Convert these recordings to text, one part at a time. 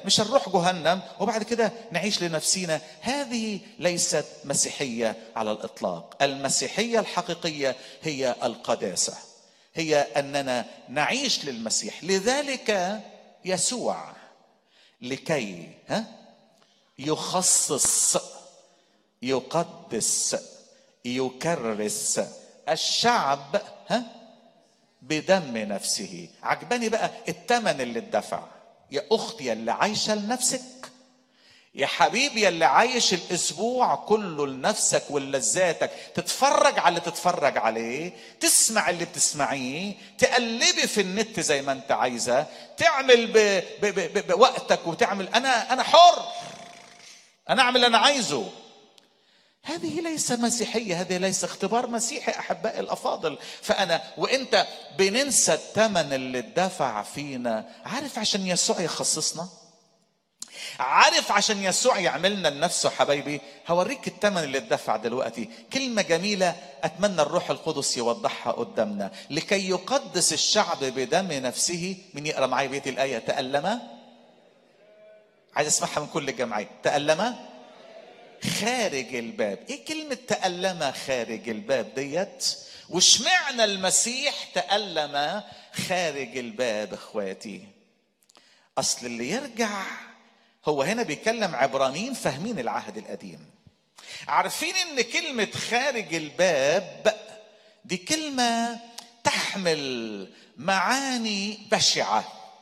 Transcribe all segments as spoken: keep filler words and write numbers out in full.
مش هنروح جهنم وبعد كده نعيش لنفسينا. هذه ليست مسيحية على الإطلاق. المسيحية الحقيقية هي القداسة، هي أننا نعيش للمسيح. لذلك يسوع لكي ها يخصص، يقدس، يكرس الشعب ها بدم نفسه. عجباني بقى الثمن اللي اتدفع. يا اختي اللي عايشه لنفسك، يا حبيبي اللي عايش الاسبوع كله لنفسك ولذاتك، تتفرج على اللي تتفرج عليه، تسمع اللي بتسمعيه، تقلبي في النت زي ما انت عايزه، تعمل ب... ب... ب... بوقتك وتعمل. انا انا حر، انا اعمل اللي انا عايزه. هذه ليس مسيحية، هذه ليس اختبار مسيحي أحبائي الأفاضل. فأنا وإنت بننسى الثمن اللي اتدفع فينا. عارف عشان يسوع يخصصنا؟ عارف عشان يسوع يعملنا لنفسه حبايبي؟ هوريك الثمن اللي اتدفع دلوقتي. كلمة جميلة أتمنى الروح القدس يوضحها قدامنا. لكي يقدس الشعب بدم نفسه. من يقرأ معي بيت الآية؟ تألم. عايز أسمعها من كل الجمعية. تألم خارج الباب. ايه كلمة تألم خارج الباب ديت؟ وش معنى المسيح تألم خارج الباب اخواتي؟ اصل اللي يرجع، هو هنا بيكلم عبرانيين فاهمين العهد القديم، عارفين ان كلمة خارج الباب دي كلمة تحمل معاني بشعة.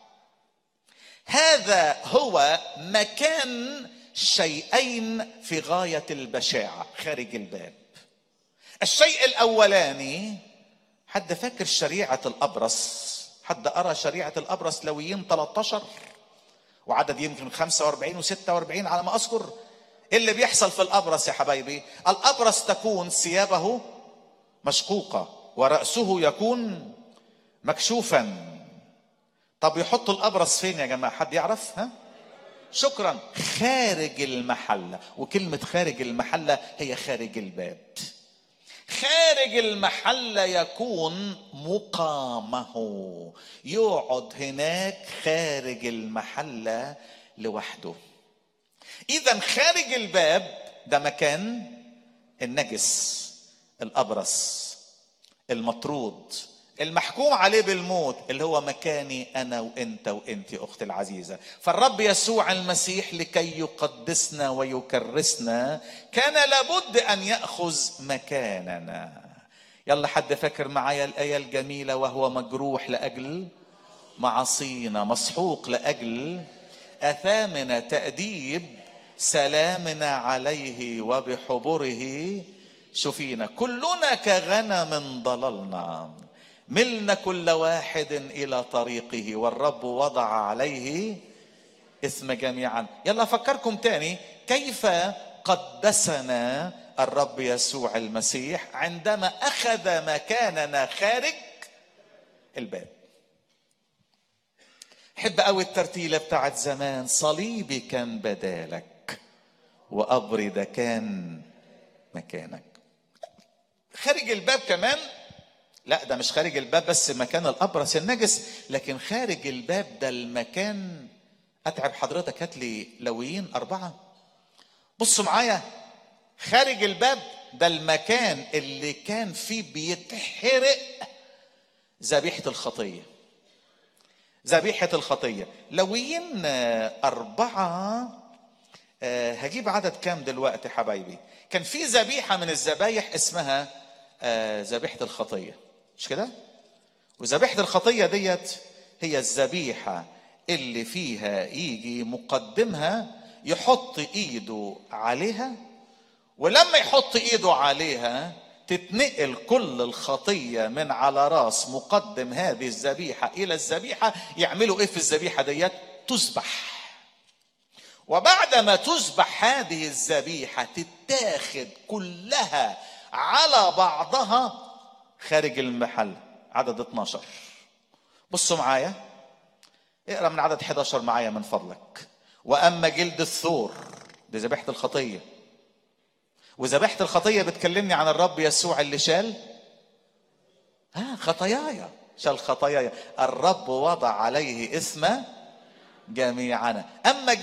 هذا هو مكان شيئين في غاية البشاعة خارج الباب. الشيء الأولاني، حد فاكر شريعة الأبرص؟ حد أرى شريعة الأبرص؟ لويين ثلاثة عشر وعدد يمكن خمسة وأربعين وستة وأربعين على ما أذكر. إيه اللي بيحصل في الأبرص يا حبايبي؟ الأبرص تكون ثيابه مشقوقة ورأسه يكون مكشوفا. طب يحطوا الأبرص فين يا جماعة؟ حد يعرف؟ ها؟ شكرا. خارج المحلة. وكلمة خارج المحلة هي خارج الباب. خارج المحلة يكون مقامه، يقعد هناك خارج المحلة لوحده. إذن خارج الباب ده مكان النجس، الأبرص، المطرود، المحكوم عليه بالموت، اللي هو مكاني أنا وإنت وإنتي أختي العزيزة. فالرب يسوع المسيح لكي يقدسنا ويكرسنا كان لابد أن يأخذ مكاننا. يلا حد فاكر معايا الآية الجميلة؟ وهو مجروح لأجل معاصينا، مسحوق لأجل أثامنا، تأديب سلامنا عليه وبحبره شفينا. كلنا كغنم ضللنا، ملنا كل واحد إلى طريقه، والرب وضع عليه إثم جميعا. يلا أفكركم تاني كيف قدسنا الرب يسوع المسيح عندما أخذ مكاننا خارج الباب. حب قوي الترتيلة بتاعت زمان. صليبي كان بدالك وقبري ده كان مكانك. خارج الباب كمان، لا ده مش خارج الباب بس مكان الأبرص النجس، لكن خارج الباب ده المكان. أتعب حضرتك، هات لي لويين أربعة. بصوا معايا، خارج الباب ده المكان اللي كان فيه بيتحرق ذبيحة الخطية. ذبيحة الخطية. لويين أربعة، هجيب عدد كام دلوقتي حبايبي؟ كان في ذبيحة من الذبايح اسمها ذبيحة الخطية، مش كده؟ وذبيحة الخطية ديت هي الذبيحة اللي فيها يجي مقدمها يحط ايده عليها، ولما يحط ايده عليها تتنقل كل الخطية من على راس مقدم هذه الذبيحة الى الذبيحة. يعملوا ايه في الذبيحة ديت؟ تذبح. وبعد ما تذبح هذه الذبيحة تتاخد كلها على بعضها خارج المحل. عدد اتناشر. بصوا معايا، اقرأ من عدد احد عشر معايا من فضلك. وأما جلد الثور، دي ذبيحة الخطية، وذبيحة الخطية بتكلمني عن الرب يسوع اللي شال ها خطاياي، شال خطاياي. الرب وضع عليه اسم جميعنا. أما